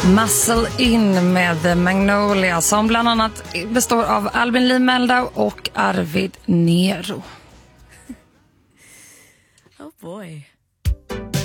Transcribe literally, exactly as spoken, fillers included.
Muscle In med The Magnolia som bland annat består av Albin Lee Meldau och Arvid Nero. Oh boy.